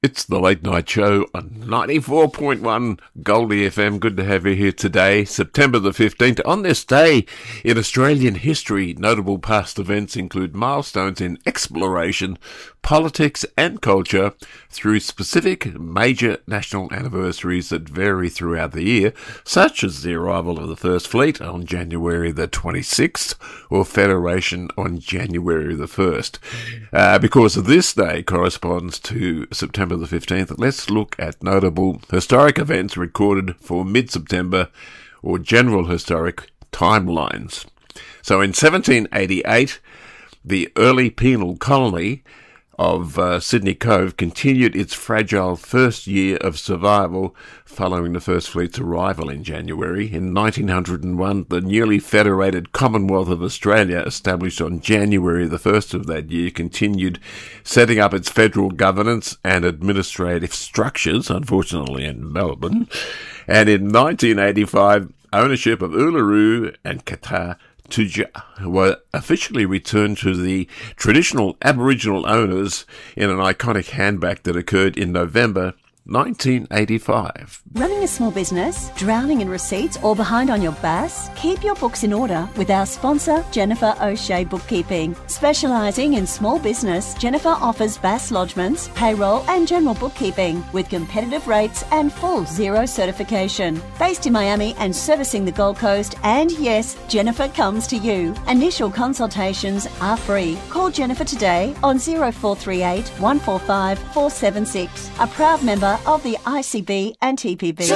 It's the Late Night Show on 94.1 Goldie FM. Good to have you here today, September the 15th. On this day in Australian history, notable past events include milestones in exploration, politics and culture through specific major national anniversaries that vary throughout the year, such as the arrival of the First Fleet on January the 26th or Federation on January the 1st. Because of this day corresponds to September the 15th, let's look at notable historic events recorded for mid-September or general historic timelines. So in 1788, the early penal colony of Sydney Cove continued its fragile first year of survival following the First Fleet's arrival in January. In 1901, the newly federated Commonwealth of Australia, established on January the 1st of that year, continued setting up its federal governance and administrative structures, unfortunately in Melbourne. And in 1985, ownership of Uluru and Qatar were officially returned to the traditional Aboriginal owners in an iconic handback that occurred in November 1985. Running a small business, drowning in receipts or behind on your BAS? Keep your books in order with our sponsor, Jennifer O'Shea Bookkeeping. Specialising in small business, Jennifer offers BAS lodgements, payroll and general bookkeeping with competitive rates and full zero certification. Based in Miami and servicing the Gold Coast, and yes, Jennifer comes to you. Initial consultations are free. Call Jennifer today on 0438 145 476. A proud member of the ICB and TPB.